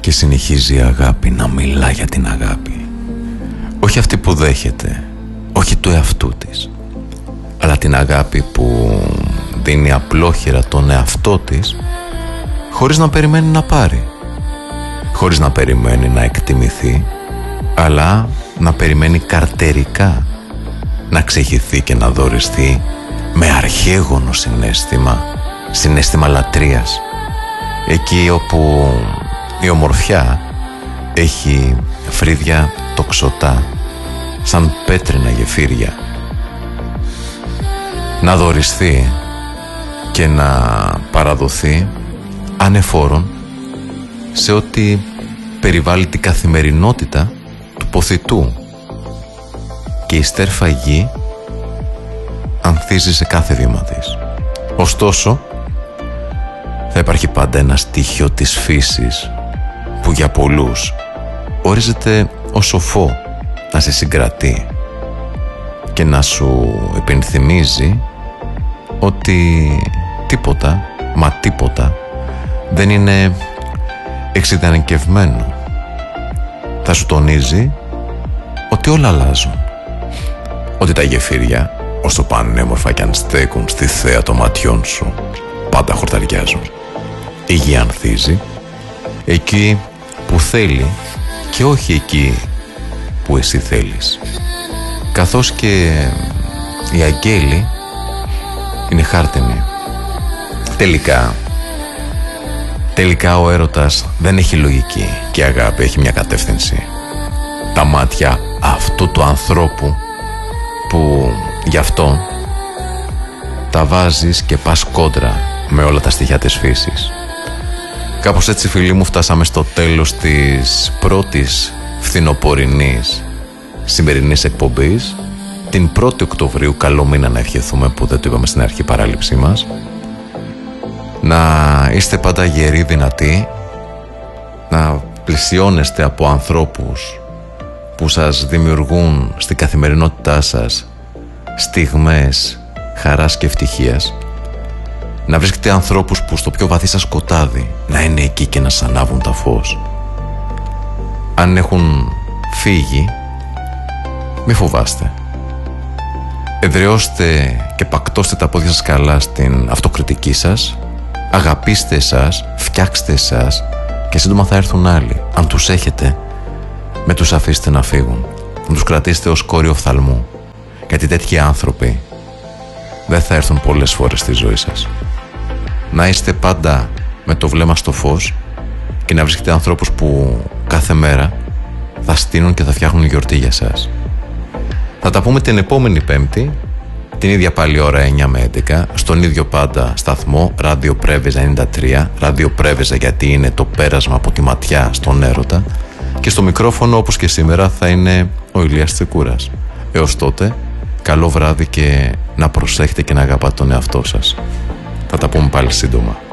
Και συνεχίζει η αγάπη να μιλά για την αγάπη. Όχι αυτή που δέχεται, όχι του εαυτού της, αλλά την αγάπη που δίνει απλόχερα τον εαυτό της, χωρίς να περιμένει να πάρει, χωρίς να περιμένει να εκτιμηθεί, αλλά να περιμένει καρτερικά να ξεχυθεί και να δωριστεί με αρχαίγονο συναίσθημα λατρείας, εκεί όπου η ομορφιά έχει φρύδια τοξωτά σαν πέτρινα γεφύρια. Να δωριστεί και να παραδοθεί ανεφόρον σε ό,τι περιβάλλει την καθημερινότητα του ποθητού, και η στέρφα γη ανθίζει σε κάθε βήμα της. Ωστόσο, θα υπάρχει πάντα ένα στοιχείο της φύσης που για πολλούς ορίζεται ως σοφό, να σε συγκρατεί και να σου επενθυμίζει ότι τίποτα, μα τίποτα, δεν είναι εξειδανικευμένο. Θα σου τονίζει ότι όλα αλλάζουν, ότι τα γεφύρια, όσο πανέμορφα κι αν στέκουν στη θέα των ματιών σου, πάντα χορταριάζουν. Η γη ανθίζει εκεί που θέλει και όχι εκεί που εσύ θέλεις, καθώς και οι αγγέλοι είναι χάρτινοι. Τελικά ο έρωτας δεν έχει λογική και η αγάπη έχει μια κατεύθυνση. Τα μάτια αυτού του ανθρώπου που γι' αυτό τα βάζεις και πας κόντρα με όλα τα στοιχεία της φύσης. Κάπως έτσι, φίλοι μου, φτάσαμε στο τέλος της πρώτης φθινοπορεινής σημερινής εκπομπής, την 1η Οκτωβρίου. Καλό μήνα να ευχηθούμε, που δεν το είπαμε στην αρχή παράληψή μας. Να είστε πάντα γεροί, δυνατοί, να πλησιώνεστε από ανθρώπους που σας δημιουργούν στην καθημερινότητά σας στιγμές χαράς και ευτυχίας. Να βρίσκετε ανθρώπους που στο πιο βαθύ σας σκοτάδι να είναι εκεί και να σας ανάβουν τα φως. Αν έχουν φύγει, μη φοβάστε. Εδραιώστε και πακτώστε τα πόδια σας καλά στην αυτοκριτική σας. Αγαπήστε εσάς, φτιάξτε εσάς και σύντομα θα έρθουν άλλοι. Αν τους έχετε, με τους αφήστε να φύγουν. Να τους κρατήσετε ως κόριο οφθαλμού. Γιατί τέτοιοι άνθρωποι δεν θα έρθουν πολλές φορές στη ζωή σας. Να είστε πάντα με το βλέμμα στο φως και να βρίσκετε ανθρώπους που κάθε μέρα θα στείνουν και θα φτιάχνουν γιορτή για σας. Θα τα πούμε την επόμενη Πέμπτη, την ίδια πάλι ώρα 9 με 11, στον ίδιο πάντα σταθμό, Ράδιο Πρέβεζα 93, Ράδιο Πρέβεζα γιατί είναι το πέρασμα από τη ματιά στον έρωτα, και στο μικρόφωνο όπως και σήμερα θα είναι ο Ηλίας Τσεκούρας. Έως τότε, καλό βράδυ και να προσέχετε και να αγαπάτε τον εαυτό σας. Θα τα πούμε πάλι σύντομα.